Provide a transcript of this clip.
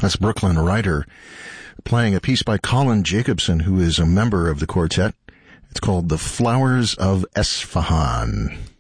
That's Brooklyn Rider playing a piece by Colin Jacobson, who is a member of the quartet. It's called The Flowers of Esfahan.